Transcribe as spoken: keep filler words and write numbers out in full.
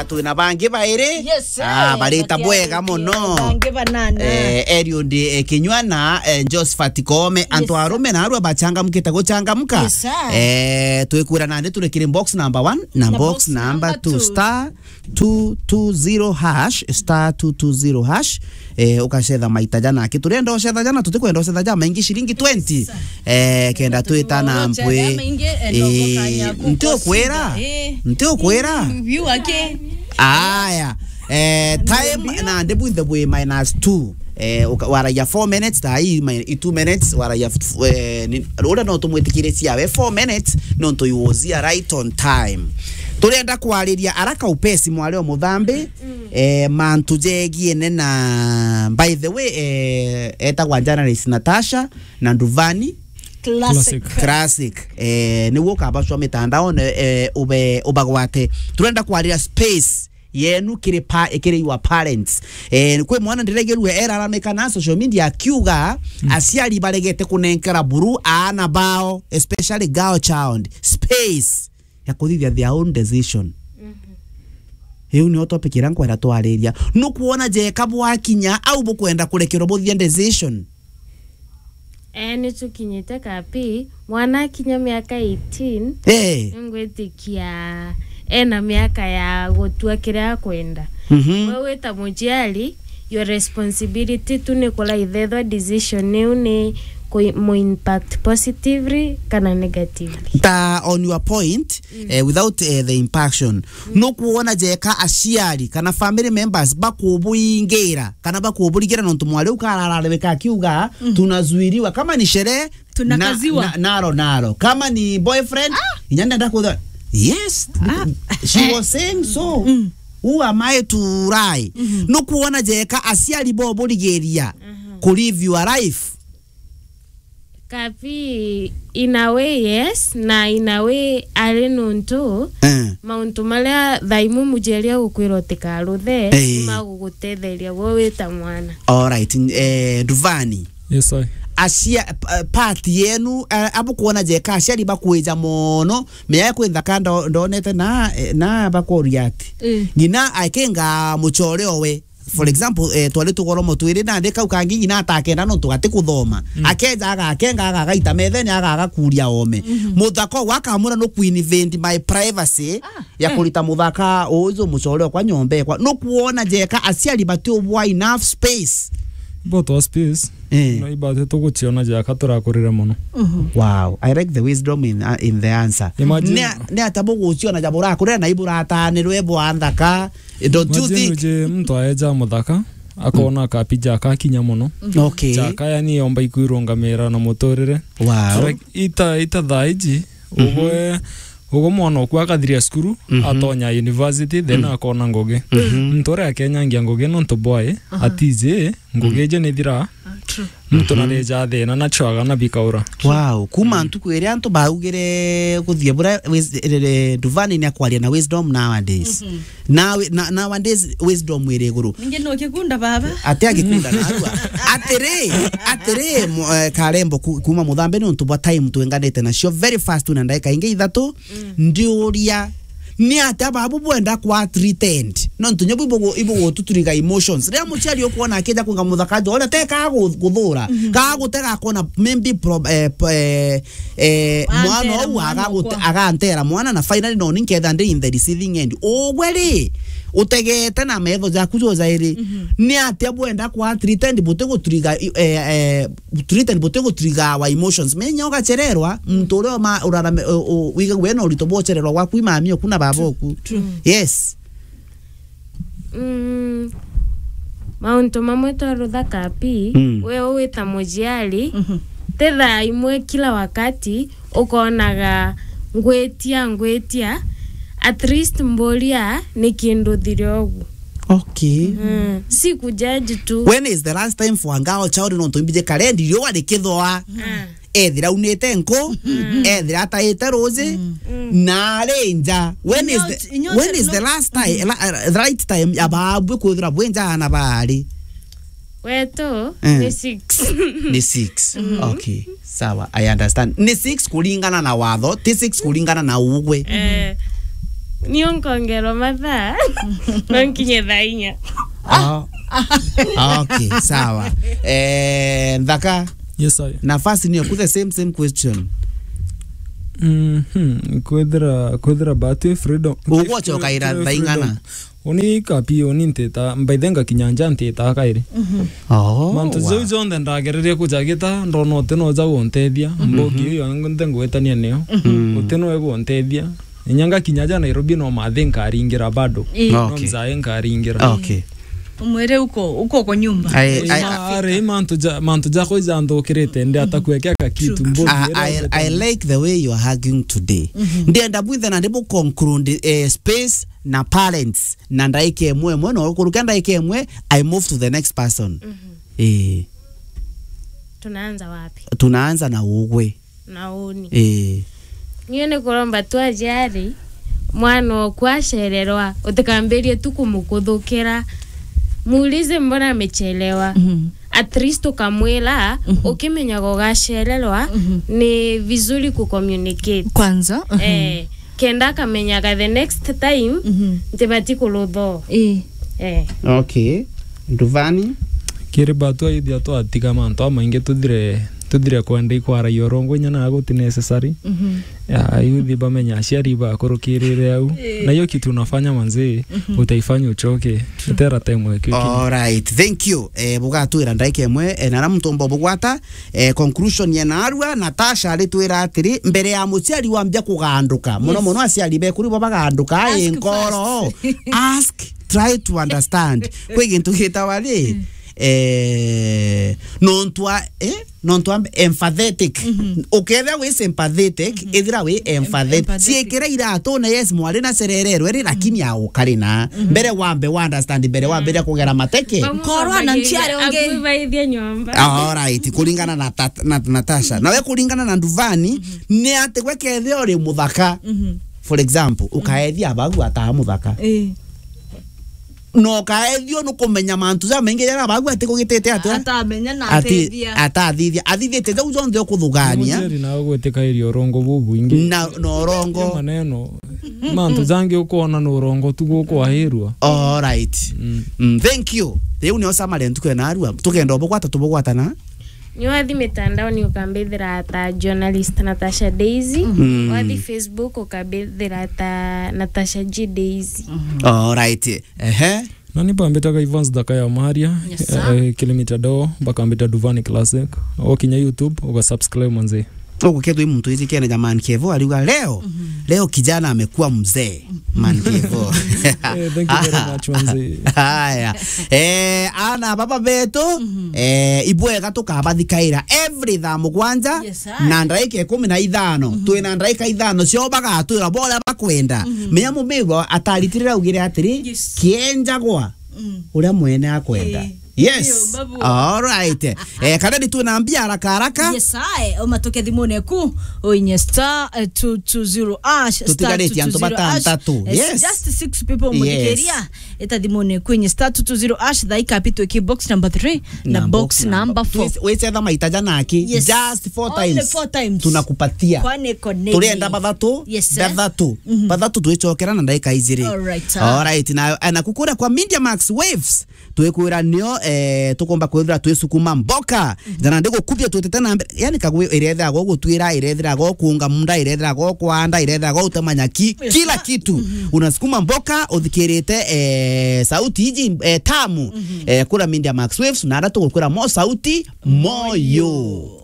eh tuina bangi baire Yes, ah barita bwega muno bangi banana eh Eliud Kinywana Josephat Kome antu arume na aru abachanga mkita gochangamka eh twikura nande turekire box number one na box number two star two two zero hash star two two zero hash eh ukashedha maita jana kiturenda oshedha jana tutikwenda oshedha jana maingi shilingi twenty eh kenda tuitana mpwe eh ntio kwera ntio kwera view ake aya eh time na ndebu the way minus two eh wara ya four minutes ta hii two minutes wara ya ora no tumwetikire ciawe four minutes no to yozia right on time turenda kwariria araka upesi mwale o muthambi mm. eh mantu jegie na by the way eh eta kwa journalist Natasha na Nduvani classic classic eh ni woka abashwa mitandao eh ube ubagwate turenda kwariria space yenu kire pa kire your parents eh kwe mwana ndiregerwe era arameka na social media kiuga mm. asiali baregete kunenkera buru ana bao especially girl child space ya kuthithia their own decision mhm hiyo ni topic irangu era twariria no kuona je kabwa kinya au bukwenda kurekero bothia decision eh ni tukinyite kapi mwana kinya miaka eighteen eh ngwetikia ena miaka ya gotua kiria kwenda mhm wewe ta mujiali your responsibility to nikola ithetho decision new ni mo impact positively kana negatively ta on your point mm. uh, without uh, the impaction mm. no kuona jeka aciari kana family members bakubuingira kana bakubuligira no ntumwale ukararareka kiuga mm. tunazuiriwa kama ni sherehe tunakaziwa na, na, naro naro kama ni boyfriend ah. inyanda ndakudha yes ah. she was saying so mm. who am I to lie mm -hmm. no kuona jeka aciari bobuligeria uh -huh. ku live your life kapi in a way yes na in a way alenonto uh. mauntu malia thaimu mujeria gukwiroteka ruthe hey. magugutetheria wowe ta mwana all right eh Nduvani yes sir acia uh, party yenu uh, abu kuona je ka aciari bakweja mono meya kwitha kanda ndonete na na bakoriati mm. ngina akenga muchore owe for example eh twale tugoromo twire na ndeka ukangi ngina atakenda no tugate kuthoma mm. akenja aga akenga aga gaita metheni aga aga kuria ome mm -hmm. muthako wakamura no kuinvent my privacy ah. ya kulita muthaka uzo muchore kwa nyombe kwa no kuona je ka aciari batio wa enough space boto space eh no ibate to guchiona ja katura kurira muno wow I like the wisdom in uh, in the answer ne ne atabo guchiona jabura kurira na ibura tanirwe bwanthaka don't you think je mtu aeja muthaka akona mm. kapija kakinya muno okay jaka yani omba ikuirungamira na mutorire wow ita ita thaiji ubwe ugo mwana kwa kadhiria skuru mm -hmm. atonya university then mm -hmm. akona ngoge mm -hmm. mtore akenya ngia ngoge no to boy uh -huh. atize ngoge je nithira true mtu na reja thena na chwaga na bikaura wow kuma ntuku ere antu baugire kuthie bura Nduvani ni akwaria na wisdom nowadays now nowadays wisdom ire guru ninge no kigunda baba ate agikunda na arua atere atere karembo kuma muthambe no ntubwa time twenganete na sio very fast na ndaika inge ithatu ndiuria ni ata babu bwenda kwa treated no ntunye bibo ibo tuturiga emotions ria muchari okuona akija kunga muthakaje ora te ka guthura ka gutega kona maybe eh eh mwana au aga aga antera mwana na finally no ninketha ndi in the receiving end ogweri utegete na metho jaku zo zairi ni ate bwenda kwa treated butego turiga eh treated butego turiga wa emotions menya ugachererwa mtu ule ma urara wiga wena ulitobochererwa kwa kuimamio kuna baboku yes mm maunto mamwe twarutha kapi mm. wewe wita mujiali mm -hmm. tetha imwe kila wakati ukonaga ngwetia ngwetia at least mbolia ni kindu thiriogu okay mm. si kujaji tu when is the last time for ngao child no toimbije kalendi rio wale kithwa mm. ethira unete nko mm. ethira taite rose mm. na renja when is the when is the last time mm. right time ababu kuthira bwenja na bari weto mm. ni six ni six mm. okay sawa I understand ni six kulingana na watho ti six kulingana na ugwe eh niyo nkongero mathaa no nkinye thaa inya. Ah. Okay, sawa. Eh, Ndaka. Yes sir. Nafasi niyo ku the same same question. Mhm. Kwethira kwethira batu freedom. Ugocho kaira thaingana. Oni kapi oni nteta mbaithenga kinyanja nteta kairi. Mhm. Oh. Mantu zeu zonde ndagereria kujagita ndono teno za wontethia mbogi iyo ndengo wetania neo. Uteno ego wontethia. Nyanga kinyanja Nairobi no mathenga aringira bado. No mzaenga aringira. Okay. Umwere uko uko kwa nyumba. Are mantu ja mantu ja ko jando kirete ndi atakuwekea kitu mbogi. I, I like the way you are hugging today. Ndienda bwitha na ndebo conclude eh, space na parents na ndaike emwe mwe no kuruka ndaike emwe I move to the next person. Eh. Tunaanza wapi? Tunaanza na ugwe. Na uni. Eh. Nione kuromba twajari mwana kwashererwa utakamberie tu kumukuthukira muulize mbona amechelewa. Mm -hmm. At least ukamwela mm -hmm. ukimenya gogashererwa mm -hmm. ni vizuri ku communicate kwanza. Mm -hmm. Eh kenda kamenyaga the next time mm -hmm. ntibati kulutho. Eh eh okay Nduvani kiri batu aidi ato atika manto mainge tudire tudire kwandi kwara yorongo nyana ago necessary. Mhm. Ya yuthi bamenya aciari ba korokirire au na hiyo kitu unafanya manzi utaifanya uchoke tera time yake. All right, thank you. Eh bugatwira ndaike emwe e, na ramtombo bugwata eh, conclusion yena arua Natasha alitwira atiri mbere ya muciari wambia kuganduka muno muno aciari be kuri bo baganduka enkoro ask, try to understand kwe gintu gitawali eh nontwa eh nontwa empathetic. Mm -hmm. Uketha we sympathetic mm -hmm. ithira we empathetic siekera irato na yes mwari na sererero eri lakini ya ukarina mm -hmm. mbere wambe wa understand mbere wambe ya kugera mateke korwa na nchiare onge akubaithia nyomba. All right, kulingana na, na Natasha na we kulingana na Nduvani mm -hmm. ni ate gwekethe ori muthaka. Mm -hmm. For example ukaethia abagu ata muthaka eh no kaethio no kumenya mantu za mengi yana bagu ate kugitete ate atamenya na athithia atathithia athithite zau zonde okuthugania mujeri na gweteka irio rongo bubu ingi na no rongo maneno mantu zangi ukona no rongo tugo kwa hirwa. All right. Mm. Mm, thank you. Theu ni osamale ntuke na arua tukenda obogwata tubogwatana ni wathi mitandao ni ukambithira ta journalist Natasha Daisy. Mm. Wathi Facebook ukambithira ta Natasha G Daisy. Mm. All right. Ehe. Nani pambeta ka Ivans daka ya Maria. Yes, eh, kilomita do bakambeta Duvani Classic. Okinya YouTube uga subscribe manze. Ogo kedo mtu hizi kene jamani Kevo aliwa leo. Mm -hmm. Leo kijana amekuwa mzee. Man Kevo. Eh, thank you very much manze. Haya. Eh ana baba betu mm -hmm. eh ibwega tukabathikaira every thamu kwanza. Yes, na ndaike kumi na ithano. Mm -hmm. Twina ndaika ithano cio bagatwira bora bakwenda. Mm -hmm. Menya mumigo ataritirira ugire atiri. Yes. Kienjagwa. Mm. Uria mwene akwenda. Hey. Yes. All right. Eh kadadi tunaambia haraka haraka. Yes I o matoke thimone ku o inye star two two zero ash star two two zero ash. Yes. Just six people mwekeria eta thimone ku inye star two two zero ash dai capital ki box number three na box number four. We say that maitaja naki just four times. Only four times. Tunakupatia. Kwane connect. Tulienda bathatu. Yes. Bathatu. Bathatu tuichokera na ndaika izire. All right. All right. Na anakukura kwa Media Max Waves. Tuekwira nio eh tukomba kwithira twesukuma mboka jana ndego kupia twetete na yani kagwe irethira go gutwira irethira go kuunga munda irethira go kwanda irethira go utamanya ki kila kitu. Mm -hmm. Unasukuma mboka uthikirite eh sauti hiji eh, tamu. Mm -hmm. eh kula Media Max Waves na ndatu kwira mo sauti moyo.